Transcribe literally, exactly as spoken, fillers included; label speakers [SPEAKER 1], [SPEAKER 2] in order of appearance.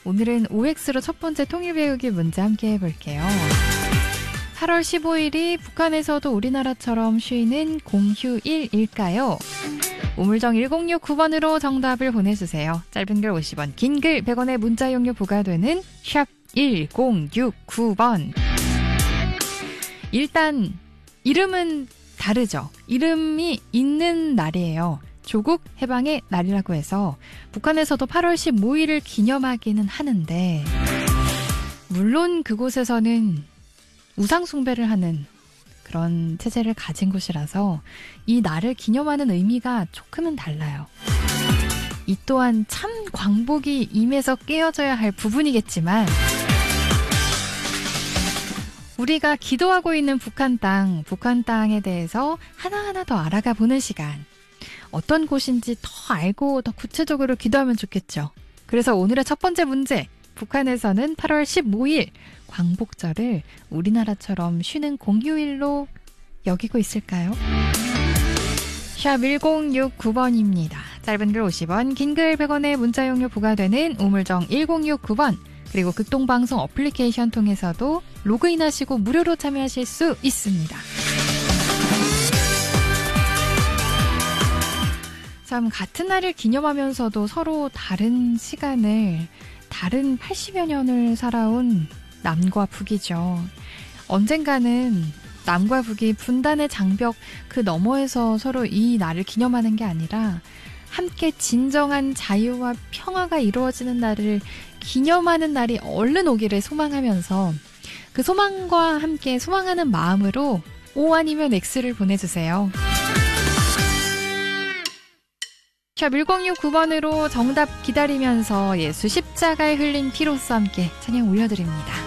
[SPEAKER 1] 오늘은 오엑스로 첫 번째 통일 배우기 문제 함께 해볼게요. 팔월 십오일이 북한에서도 우리나라처럼 쉬는 공휴일일까요? 우물정 일공육구 번으로 정답을 보내주세요. 짧은 글 오십 원, 긴 글 백 원의 문자 이용료 부과되는 샵 일공육구 번. 일단 이름은 다르죠. 이름이 있는 날이에요. 조국 해방의 날이라고 해서 북한에서도 팔월 십오일을 기념하기는 하는데, 물론 그곳에서는 우상 숭배를 하는 그런 체제를 가진 곳이라서 이 날을 기념하는 의미가 조금은 달라요. 이 또한 참 광복이 임해서 깨어져야 할 부분이겠지만, 우리가 기도하고 있는 북한 땅, 북한 땅에 대해서 하나하나 더 알아가 보는 시간, 어떤 곳인지 더 알고 더 구체적으로 기도하면 좋겠죠. 그래서 오늘의 첫 번째 문제, 북한에서는 팔월 십오일 광복절을 우리나라처럼 쉬는 공휴일로 여기고 있을까요? 샵 일공육구 번입니다. 짧은 글 오십 원, 긴 글 백 원의 문자 용료 부과되는 우물정 일공육구 번, 그리고 극동방송 어플리케이션 통해서도 로그인하시고 무료로 참여하실 수 있습니다. 참, 같은 날을 기념하면서도 서로 다른 시간을, 다른 팔십여 년을 살아온 남과 북이죠. 언젠가는 남과 북이 분단의 장벽 그 너머에서 서로 이 날을 기념하는 게 아니라 함께 진정한 자유와 평화가 이루어지는 날을 기념하는 날이 얼른 오기를 소망하면서, 그 소망과 함께 소망하는 마음으로 O 아니면 X를 보내주세요. 샵 일공육구 번으로 정답 기다리면서 예수 십자가에 흘린 피로써 함께 찬양 올려드립니다.